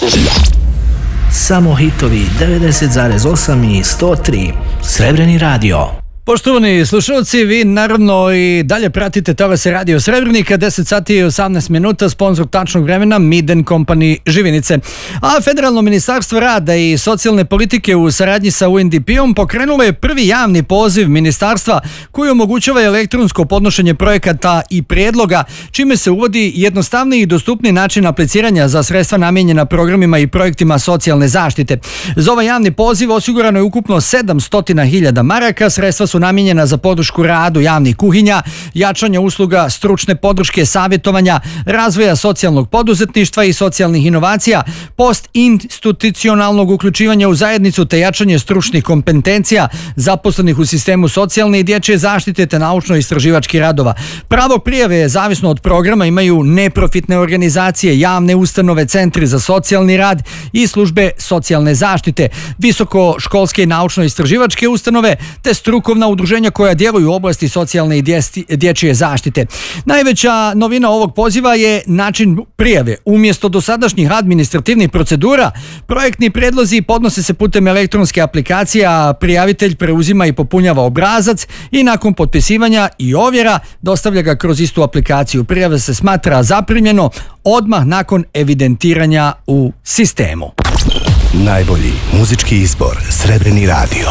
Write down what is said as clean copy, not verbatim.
Samo hitovi 90,8 i 103. Srebreni radio. Poštovani slušalci, vi naravno i dalje pratite TVS Radio Srebrenika, 10 sati i 18 minuta, sponsor tačnog vremena Miden Company Živinice. A Federalno ministarstvo rada i socijalne politike u saradnji sa UNDP-om pokrenulo je prvi javni poziv ministarstva koji omogućava elektronsko podnošenje projekata i prijedloga, čime se uvodi jednostavniji i dostupniji način apliciranja za sredstva namijenjena programima i projektima socijalne zaštite. Za ovaj javni poziv osigurano je ukupno 700.000 maraka, sredstva su namijenjena za podršku radu javnih kuhinja, jačanja usluga stručne podrške, savjetovanja, razvoja socijalnog poduzetništva i socijalnih inovacija, postinstitucionalnog uključivanja u zajednicu te jačanje stručnih kompetencija zaposlenih u sistemu socijalne i dječje zaštite te naučno-istraživačkih radova. Pravo prijave, zavisno od programa, imaju neprofitne organizacije, javne ustanove, centri za socijalni rad i službe socijalne zaštite, visokoškolske i naučno-istraživačke ustanove te strukovna udruženja koja djeluju u oblasti socijalne i dječje zaštite. Najveća novina ovog poziva je način prijave. Umjesto dosadašnjih administrativnih procedura, projektni prijedlozi podnose se putem elektronske aplikacije, a prijavitelj preuzima i popunjava obrazac i nakon potpisivanja i ovjera dostavlja ga kroz istu aplikaciju. Prijava se smatra zaprimljeno odmah nakon evidentiranja u sistemu. Najbolji muzički izbor Srebreni radio.